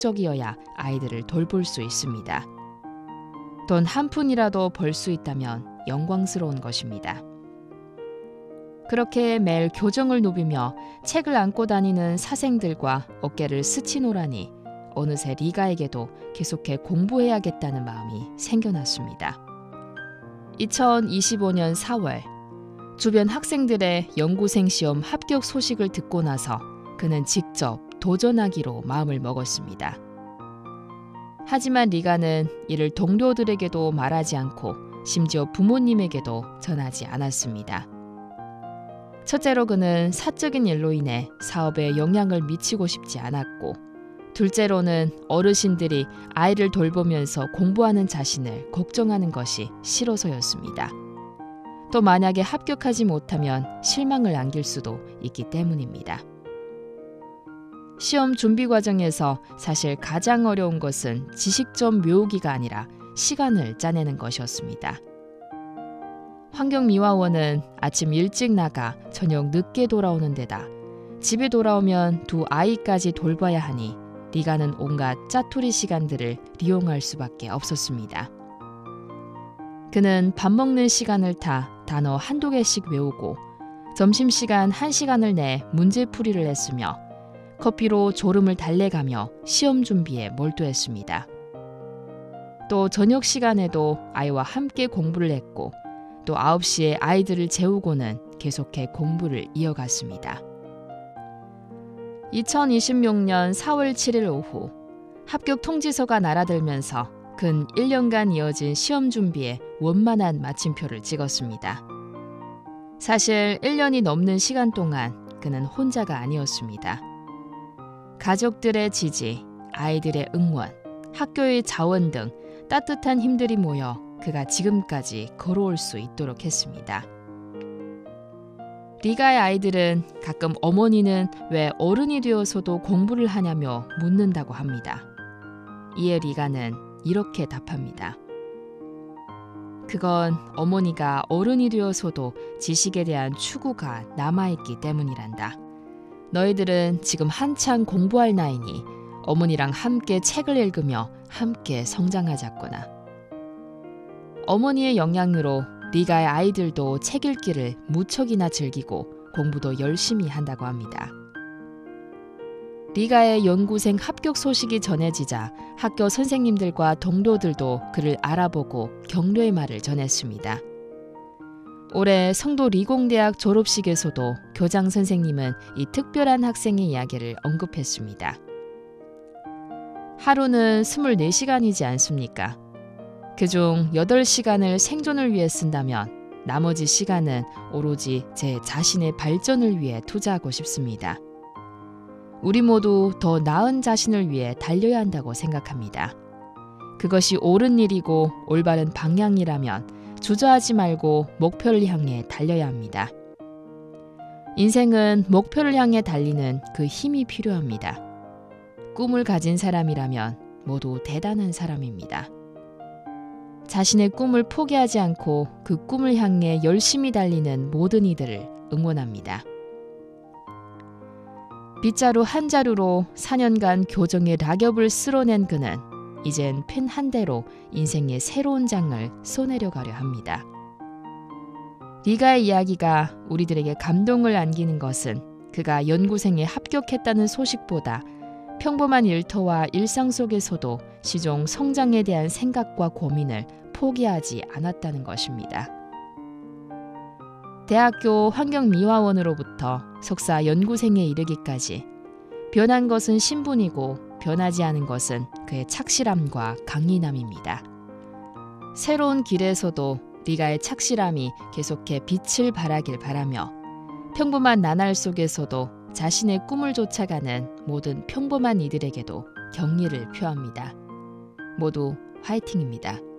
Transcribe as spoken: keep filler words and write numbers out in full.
적이어야 아이들을 돌볼 수 있습니다. 돈 한 푼이라도 벌 수 있다면 영광스러운 것입니다. 그렇게 매일 교정을 누비며 책을 안고 다니는 사생들과 어깨를 스치노라니 어느새 리가에게도 계속해 공부해야겠다는 마음이 생겨났습니다. 이천이십오 년 사월, 주변 학생들의 연구생 시험 합격 소식을 듣고 나서 그는 직접 도전하기로 마음을 먹었습니다. 하지만 리가는 이를 동료들에게도 말하지 않고 심지어 부모님에게도 전하지 않았습니다. 첫째로 그는 사적인 일로 인해 사업에 영향을 미치고 싶지 않았고, 둘째로는 어르신들이 아이를 돌보면서 공부하는 자신을 걱정하는 것이 싫어서였습니다. 또 만약에 합격하지 못하면 실망을 안길 수도 있기 때문입니다. 시험 준비 과정에서 사실 가장 어려운 것은 지식점 외우기가 아니라 시간을 짜내는 것이었습니다. 환경미화원은 아침 일찍 나가 저녁 늦게 돌아오는 데다 집에 돌아오면 두 아이까지 돌봐야 하니 리가는 온갖 짜투리 시간들을 이용할 수밖에 없었습니다. 그는 밥 먹는 시간을 타 단어 한두 개씩 외우고 점심시간 한 시간을 내 문제풀이를 했으며 커피로 졸음을 달래가며 시험 준비에 몰두했습니다. 또 저녁 시간에도 아이와 함께 공부를 했고 또 아홉 시에 아이들을 재우고는 계속해 공부를 이어갔습니다. 이천이십육 년 사월 칠일 오후 합격 통지서가 날아들면서 근 일 년간 이어진 시험 준비에 원만한 마침표를 찍었습니다. 사실 일 년이 넘는 시간 동안 그는 혼자가 아니었습니다. 가족들의 지지, 아이들의 응원, 학교의 자원 등 따뜻한 힘들이 모여 그가 지금까지 걸어올 수 있도록 했습니다. 리가의 아이들은 가끔 어머니는 왜 어른이 되어서도 공부를 하냐며 묻는다고 합니다. 이에 리가는 이렇게 답합니다. 그건 어머니가 어른이 되어서도 지식에 대한 추구가 남아있기 때문이란다. 너희들은 지금 한창 공부할 나이니 어머니랑 함께 책을 읽으며 함께 성장하자꾸나. 어머니의 영향으로 리가의 아이들도 책 읽기를 무척이나 즐기고 공부도 열심히 한다고 합니다. 리가의 연구생 합격 소식이 전해지자 학교 선생님들과 동료들도 그를 알아보고 격려의 말을 전했습니다. 올해 성도 리공대학 졸업식에서도 교장 선생님은 이 특별한 학생의 이야기를 언급했습니다. 하루는 스물네 시간이지 않습니까? 그중 여덟 시간을 생존을 위해 쓴다면 나머지 시간은 오로지 제 자신의 발전을 위해 투자하고 싶습니다. 우리 모두 더 나은 자신을 위해 달려야 한다고 생각합니다. 그것이 옳은 일이고 올바른 방향이라면 주저하지 말고 목표를 향해 달려야 합니다. 인생은 목표를 향해 달리는 그 힘이 필요합니다. 꿈을 가진 사람이라면 모두 대단한 사람입니다. 자신의 꿈을 포기하지 않고 그 꿈을 향해 열심히 달리는 모든 이들을 응원합니다. 빗자루 한 자루로 사 년간 교정의 낙엽을 쓸어낸 그는 이젠 펜 한 대로 인생의 새로운 장을 써내려가려 합니다. 리가의 이야기가 우리들에게 감동을 안기는 것은 그가 연구생에 합격했다는 소식보다 평범한 일터와 일상 속에서도 시종 성장에 대한 생각과 고민을 포기하지 않았다는 것입니다. 대학교 환경미화원으로부터 석사 연구생에 이르기까지 변한 것은 신분이고 변하지 않은 것은 그의 착실함과 강인함입니다. 새로운 길에서도 리가의 착실함이 계속해 빛을 발하길 바라며 평범한 나날 속에서도 자신의 꿈을 쫓아가는 모든 평범한 이들에게도 격려를 표합니다. 모두 화이팅입니다.